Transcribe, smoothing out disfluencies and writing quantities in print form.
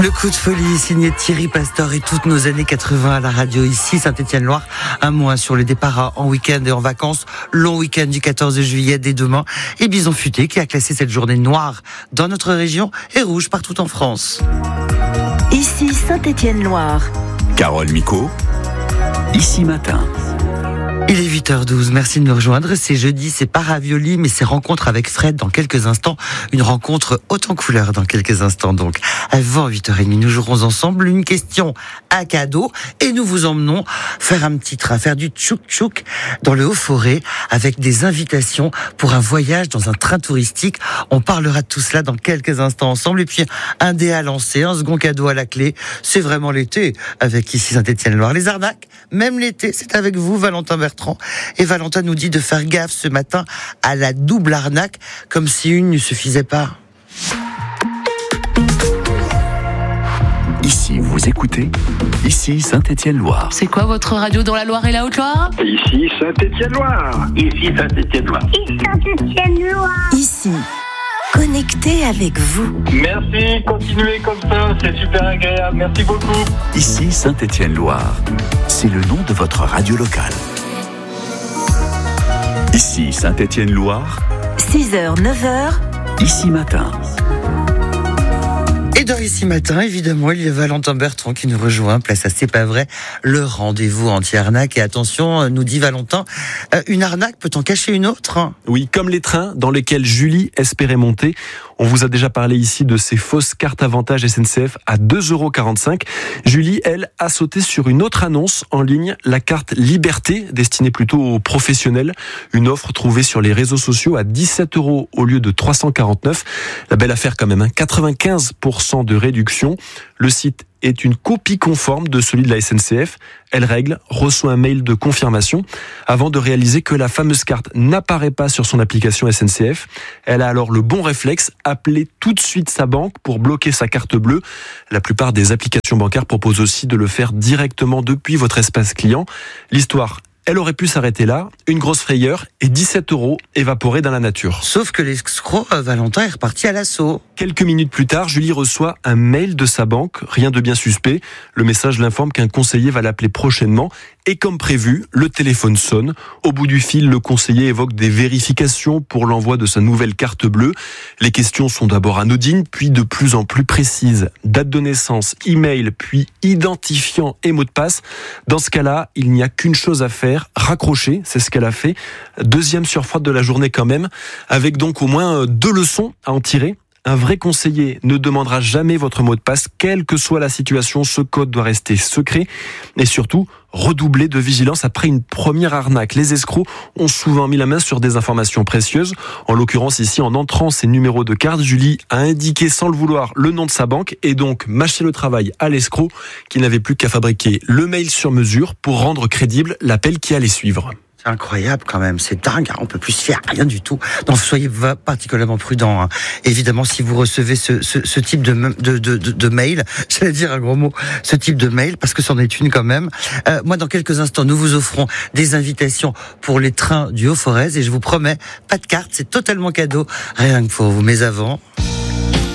Le coup de folie signé Thierry Pastor et toutes nos années 80 à la radio ici, Saint-Étienne-Loire. Un mois sur le départ en week-end et en vacances. Long week-end du 14 juillet dès demain. Et Bison Futé qui a classé cette journée noire dans notre région et rouge partout en France. Ici Saint-Étienne-Loire. Carole Micot, Ici Matin. Il est 8h12, merci de nous rejoindre. C'est jeudi, c'est pas ravioli, mais c'est rencontre avec Fred dans quelques instants. Une rencontre haute en couleur dans quelques instants donc. Avant 8h30, nous jouerons ensemble une question à cadeau et nous vous emmenons faire un petit train, faire du tchouk-tchouk dans le Haut-Forêt avec des invitations pour un voyage dans un train touristique. On parlera de tout cela dans quelques instants ensemble. Et puis un dé à lancer, un second cadeau à la clé. C'est vraiment l'été avec ici Saint-Étienne-Loire. Les arnaques, même l'été, c'est avec vous, Valentin Bertrand. Et Valentin nous dit de faire gaffe ce matin à la double arnaque, comme si une ne suffisait pas. Ici, vous écoutez Ici Saint-Étienne-Loire. C'est quoi votre radio dans la Loire et la Haute-Loire ? Ici Saint-Étienne-Loire. Ici Saint-Étienne-Loire. Ici Saint-Étienne-Loire. Ici, connecté avec vous. Merci, continuez comme ça, c'est super agréable. Merci beaucoup. Ici Saint-Étienne-Loire. C'est le nom de votre radio locale. Ici Saint-Étienne-Loire. 6h, 9h. Ici Matin. Et dans Ici Matin, évidemment, il y a Valentin Bertrand qui nous rejoint, place à C'est pas vrai, le rendez-vous anti-arnaque. Et attention, nous dit Valentin, une arnaque peut en cacher une autre. Oui, comme les trains dans lesquels Julie espérait monter. On vous a déjà parlé ici de ces fausses cartes avantage SNCF à 2,45 €. Julie, elle, a sauté sur une autre annonce en ligne, la carte Liberté, destinée plutôt aux professionnels. Une offre trouvée sur les réseaux sociaux à 17 € au lieu de 349. La belle affaire quand même, 95% de réduction. Le site est une copie conforme de celui de la SNCF. Elle règle, reçoit un mail de confirmation avant de réaliser que la fameuse carte n'apparaît pas sur son application SNCF. Elle a alors le bon réflexe, appeler tout de suite sa banque pour bloquer sa carte bleue. La plupart des applications bancaires proposent aussi de le faire directement depuis votre espace client. L'histoire, elle aurait pu s'arrêter là, une grosse frayeur et 17 € évaporés dans la nature. Sauf que l'escroc, Valentin, est reparti à l'assaut. Quelques minutes plus tard, Julie reçoit un mail de sa banque, rien de bien suspect. Le message l'informe qu'un conseiller va l'appeler prochainement. Et comme prévu, le téléphone sonne. Au bout du fil, le conseiller évoque des vérifications pour l'envoi de sa nouvelle carte bleue. Les questions sont d'abord anodines, puis de plus en plus précises. Date de naissance, email, puis identifiant et mot de passe. Dans ce cas-là, il n'y a qu'une chose à faire, raccrocher, c'est ce qu'elle a fait. Deuxième surfroide de la journée quand même, avec donc au moins 2 leçons à en tirer. Un vrai conseiller ne demandera jamais votre mot de passe, quelle que soit la situation. Ce code doit rester secret. Et surtout, redoubler de vigilance après une première arnaque. Les escrocs ont souvent mis la main sur des informations précieuses. En l'occurrence ici, en entrant ses numéros de carte, Julie a indiqué sans le vouloir le nom de sa banque et donc mâché le travail à l'escroc qui n'avait plus qu'à fabriquer le mail sur mesure pour rendre crédible l'appel qui allait suivre. C'est incroyable quand même, c'est dingue, on peut plus se faire rien du tout. Donc soyez particulièrement prudents. Évidemment, si vous recevez ce type de mail, j'allais dire un gros mot, ce type de mail, parce que c'en est une quand même. Moi, dans quelques instants, nous vous offrons des invitations pour les trains du Haut-Forez et je vous promets, pas de carte, c'est totalement cadeau, rien que pour vous. Mais avant...